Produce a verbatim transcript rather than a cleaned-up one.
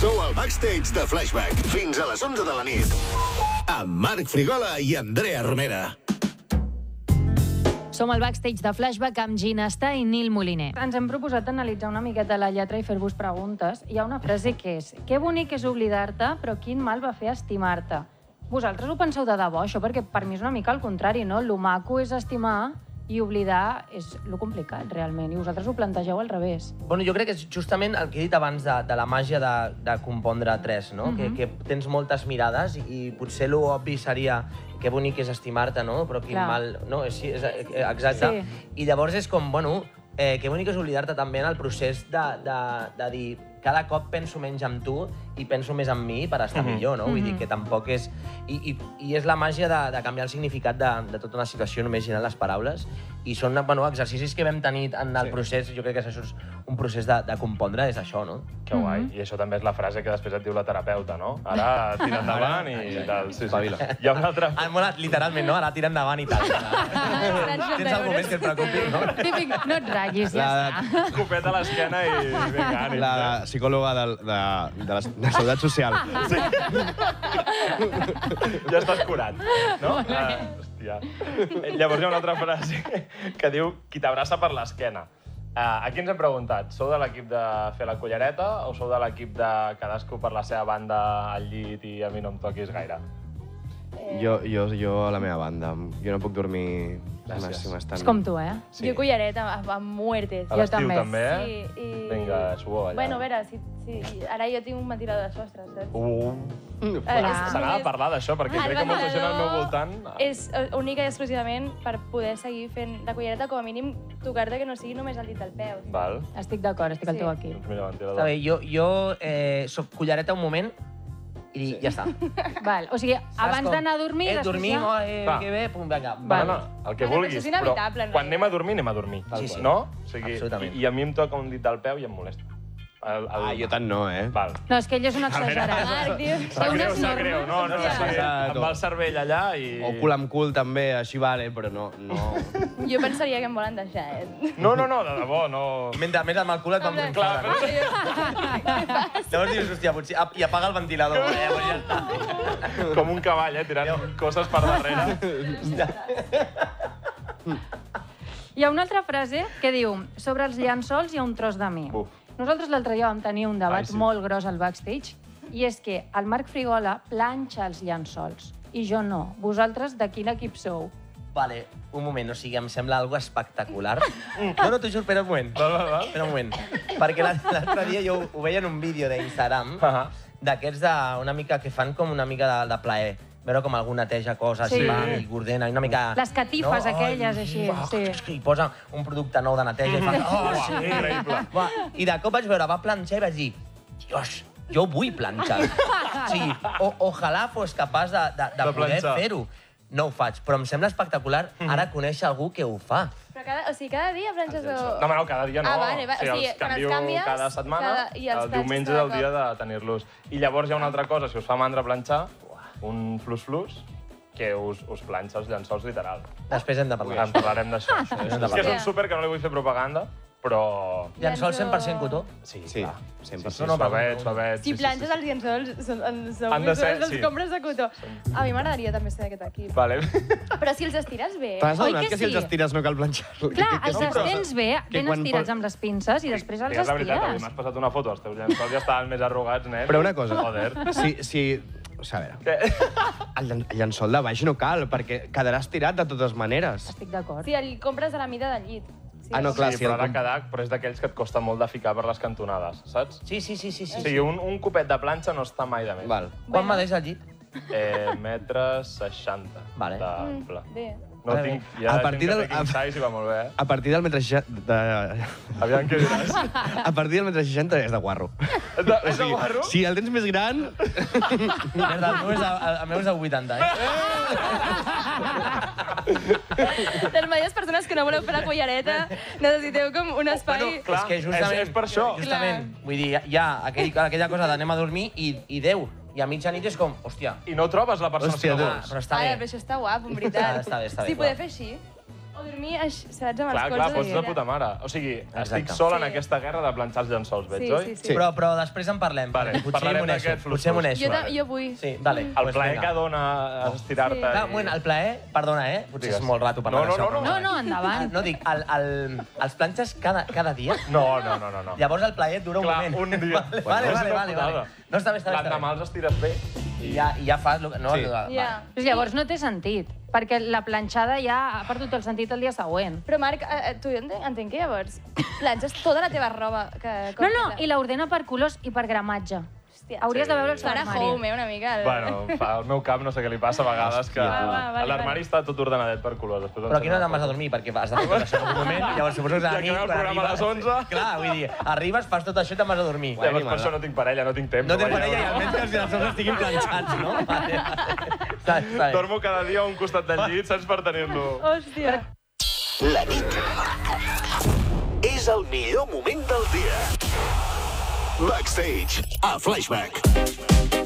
Sou al backstage de Flashback. Fins a les onze de la nit. Amb Marc Frigola i Andrea Romera. Som al backstage de Flashback amb Ginesta i Nil Moliner. Ens hem proposat analitzar una miqueta la lletra i fer-vos preguntes. Hi ha una frase que és: que bonic és oblidar-te, però quin mal va fer estimar-te. Vosaltres ho penseu de debò, això? Perquè per mi és una mica al contrari, no? Lo maco és estimar i oblidar és lo complicat, realment. I vosaltres ho plantegeu al revés. Bueno, jo crec que és justament el que he dit abans de, de la màgia de, de compondre tres, no? Mm-hmm. que, que tens moltes mirades i potser l'obvi seria que bonic és estimar-te, no? Però quin Clar. mal... No, és, és, exacte. Sí. I llavors és com, bueno, eh, que bonic és oblidar-te també en el procés de, de, de dir cada cop penso menys en tu i penso més en mi per estar Mhm. millor, no? Vull Mhm. dir que tampoc és... I, i, i és la màgia de, de canviar el significat de, de tota una situació només girant les paraules. I són, bueno, exercicis que vam tenir en el Sí. procés, jo crec que això és un procés de, de compondre, és això, no? Que guai. I això també és la frase que després et diu la terapeuta, no? Ara tira endavant i tal. Sí, sí. Hi ha una altra... Ah, mola, literalment, no? Ara tira endavant i tal. Tens algú més que et preocupi, no? Típic, no et ratllis, ja La- està. Copet a l'esquena i vinga, ànims. La eh? psicòloga de, de, de, la, de la Seguretat Social. Sí. Ja estàs curat, no? Ah, hòstia. Llavors hi ha una altra frase que diu qui t'abraça per l'esquena. Uh, aquí ens hem preguntat, sou de l'equip de fer la cullereta o sou de l'equip de cadascú per la seva banda al llit i a mi no em toquis gaire? Jo, jo, jo a la meva banda. Jo no puc dormir Gràcies. màxim estant... És com tu, eh? Sí. Jo cullereta a, a muertes. A Jo l'estiu també. també, eh? Sí, i... Vinga, suor allà. Bueno, a veure, si, si... ara jo tinc un ventilador de sostre, saps? Uh, Eh, Clar. és se n'ha de només- parlar d'això, perquè El crec que molta gent al meu ventilador voltant... És eh, única i exclusivament per poder seguir fent la cullereta, com a mínim tocar-te que no sigui només el dit del peu. Val. Estic d'acord, estic al Sí. teu equip. Doncs mira, ventilador. Està bé, jo, jo eh, soc cullereta un moment i ja està. Val, o sigui, abans com? d'anar a dormir... Eh, després dormim, ja- oh, eh, Va. que bé, pum, vinga. No, Val. no, el que Bueno, però vulguis, això és inevitable, en quan anem a realitat. dormir, anem a dormir. Sí, sí. No? O sigui, Absolutament. I, I a mi em toca un dit del peu i em molesta. El, el... Ah, jo tant no, eh? Val. No, és que ell és un exagerat. Marc, tio. Sap unes greu, sap greu. No, no, normes. sí, Hòstia. em va el cervell allà i... O cul amb cul també, així vale, però no... no. Jo pensaria que em volen deixar, eh? No, no, no, de debò, no... Mentre més amb el cul et van fent Clar, coses. però... Llavors dius, hòstia, potser... ap- I apaga el ventilador. Eh, llavors ja està. Com un cavall, eh, tirant coses per darrere. Hi ha una altra frase que diu: sobre els llençols hi ha un tros de mi. Buf. Nosaltres l'altre dia vam tenir un debat Ai, sí. molt gros al backstage, i és que el Marc Frigola planxa els llençols, i jo no. Vosaltres de quin equip sou? Vale, un moment, o sigui, em sembla algo espectacular. No, no, t'ho juro, espera un moment. Val, val, val. Espera un moment. Perquè l'al- l'altre dia jo ho veia en un vídeo d'Instagram, Ah, d'aquests d'una mica que fan com una mica de, de plaer. Veure com algú neteja coses Sí. i va, i ordena, i una mica... Les catifes aquelles, Ai, així, va, sí. I posa un producte nou de neteja i fa... Oh, Uah, sí, increïble. Va, I de cop vaig veure, va planxar i vaig dir, Dios, jo vull planxar. O sigui, o, ojalà fos capaç de, de, de, De poder planxar. fer-ho. No ho faig, però em sembla espectacular ara conèixer algú que ho fa. Però cada, o sigui, cada dia planxes o... No, no, cada dia no. Ah, vale, va, o sigui, o sigui, els quan els canvio canvies, cada setmana, cada- i els el planxes diumenge és cada el dia de tenir-los. I llavors hi ha una altra cosa, si us fa mandra planxar, un flus-flus, que us, us planxa els llençols literal. Després hem de parlar. En parlarem d'això. això. Hem de És que és parlar. un súper que no li vull fer propaganda, però... Llençol cent per cent cotó? Sí, Sí, clar. sempre. Sí, No, no, suavet, però- suavet. Si planxes els llençols, són, en- són Han de ser, els sí. compres de cotó. A mi m'agradaria també ser d'aquest equip. Vale. Però si els estires bé... T'has Oi adonat que que si sí? els estires no cal planxar-los? Clar, Que- els que- estens bé, que ben quan estirats pot- amb les pinces, i després els Digues la veritat, avui estires. m'has passat una foto, els teus llençols ja estaven més arrugats, nen. Però una cosa, Joder. si, si, o sigui, a veure, Què? el, llen- el llençol de baix no cal, perquè quedarà estirat de totes maneres. Estic d'acord. Si el compres a la mida del llit. Sí. Ah, no, clar, Sí, si però el ha de comp- quedar, però és d'aquells que et costa molt de ficar per les cantonades, saps? Sí, sí, sí, sí. sí. O sigui, un, un copet de planxa no està mai de més. Val. Quan m'ha deixat al llit? Eh, metre seixanta. Vale. D'ample. Mm, bé. No Vale. tinc... Hi ha A partir gent que del- té king size i va molt bé, eh? A partir del metre seixanta... De... Aviam què diràs. A partir del metre seixanta és de guarro. És de, és de guarro? Si el tens més gran... Merda, el meu és a, el meu és a vuitanta, eh? Les mateixes persones que no voleu fer la cullereta necessiteu com un espai... Bueno, clar, és que justament... és, és per això. Justament, vull dir, hi ha aquell, aquella cosa d'anem a dormir i, i Déu. I a mitjanit és com, hòstia, I no trobes la persona Hòstia, que tu. vols. però està Ai, bé. però això està guapo, en veritat. Està bé, està bé, Si clar. poder fer així... O dormir, així, saps, amb els Clar, colzes. clar, fots de darrere. puta mare. O sigui, estic Exacte. sol en Sí. aquesta guerra de planxar els llençols, veig, Sí, oi? sí, sí. Sí. Però, però després en parlem. Vale, perquè potser parlarem m'uneixo, d'aquests fluxos. Potser m'uneixo. Jo, ta- jo vull. Sí, vale. El pues plaer vinga. que dona estirar-te... Sí. Clar, i- un moment, el plaer, perdona, eh? Potser Digues. és molt rato No, parlar no, d'això. no, No, no, endavant. No, dic, el, el, els planxes cada, cada dia? No, no, no, no. no. Llavors el plaer dura un Clar, moment. un dia. Vale, Bueno, vale, és vale, una vale, putada. vale. No, està bé, està bé. està L'endemà bé. els estires bé I ja, i ja fas... Lo que... No, Sí. no, vale. Ja. Doncs llavors no té sentit, perquè la planxada ja ha perdut el sentit el dia següent. Però, Marc, eh, eh, tu entenc, entenc que llavors planxes tota la teva roba. Que, No, no, i l'ordena per colors i per gramatge. Hòstia. Hauries de veure el seu Farà armari. home, eh, una mica. El... Bueno, fa- al meu cap no sé què li passa a vegades, que va, va, vale, l'armari està tot ordenadet per colors. Després em Però aquí no sembla te'n vas a dormir, perquè has de fer tot això en un moment, llavors suposo que és a I la nit, acabem el quan programa a les onze. Clar, vull dir, arribes, fas tot això i te'n vas a dormir. Llavors, per això no tinc parella, no tinc temps. No tens vaja, parella i almenys que els llençols estiguin planxats, no? Vale, vale. Està, està bé. Dormo cada dia a un costat del llit, saps, per tenir-lo. Hòstia. La nit és el millor moment del dia. Backstage, a Flashback.